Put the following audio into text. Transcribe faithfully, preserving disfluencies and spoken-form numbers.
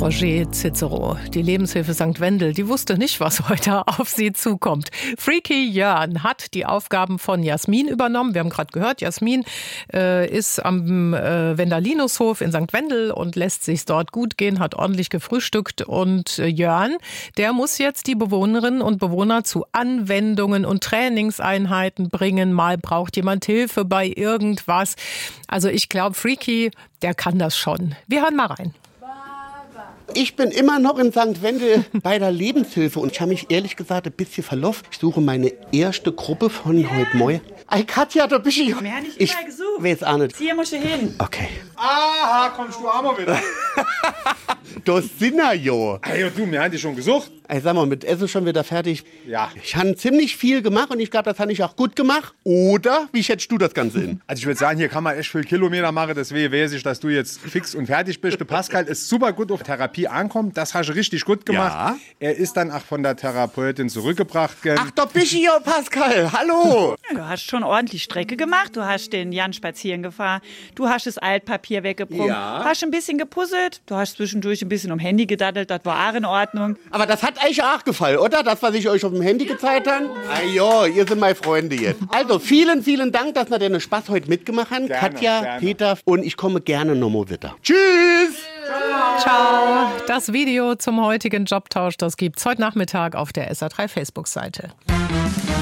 Roger Cicero, die Lebenshilfe Sankt Wendel, die wusste nicht, was heute auf sie zukommt. Freaky Jörn hat die Aufgaben von Jasmin übernommen. Wir haben gerade gehört, Jasmin äh, ist am äh, Wendalinushof in Sankt Wendel und lässt sich dort gut gehen, hat ordentlich gefrühstückt. Und äh, Jörn, der muss jetzt die Bewohnerinnen und Bewohner zu Anwendungen und Trainingseinheiten bringen. Mal braucht jemand Hilfe bei irgendwas. Also ich glaube, Freaky, der kann das schon. Wir hören mal rein. Ich bin immer noch in Sankt Wendel bei der Lebenshilfe und ich habe mich ehrlich gesagt ein bisschen verlaufen. Ich suche meine erste Gruppe von ja. heute Morgen. Ey, Katja, da bist du. Wir haben nicht ich überall gesucht. Weiß auch nicht. Hier musst du hin. Okay. Aha, kommst du auch mal wieder. Das sind ja jo. Ey, du, wir haben dich schon gesucht. Ey, sag mal, mit Essen schon wieder fertig? Ja. Ich habe ziemlich viel gemacht und ich glaube, das habe ich auch gut gemacht. Oder wie schätzt du das Ganze hin? Also ich würde sagen, hier kann man echt viel Kilometer machen. Deswegen weiß ich, dass du jetzt fix und fertig bist. Der Pascal ist super gut auf Therapie ankommen. Das hast du richtig gut gemacht. Ja. Er ist dann auch von der Therapeutin zurückgebracht. Ach, da bist du ja, Pascal. Hallo. Ja, du hast schon ordentlich Strecke gemacht. Du hast den Jan spazieren gefahren. Du hast das Altpapier weggebrummt. Ja. Hast ein bisschen gepuzzelt. Du hast zwischendurch ein bisschen um Handy gedaddelt. Das war auch in Ordnung. Aber das hat euch auch gefallen, oder? Das, was ich euch auf dem Handy gezeigt habe? Ah ja, ihr seid meine Freunde jetzt. Also vielen, vielen Dank, dass wir den Spaß heute mitgemacht haben. Gerne, Katja, gerne. Peter und ich komme gerne nochmal wieder. Tschüss! Ciao. Ciao. Das Video zum heutigen Jobtausch, das gibt's heute Nachmittag auf der S A drei Facebook-Seite.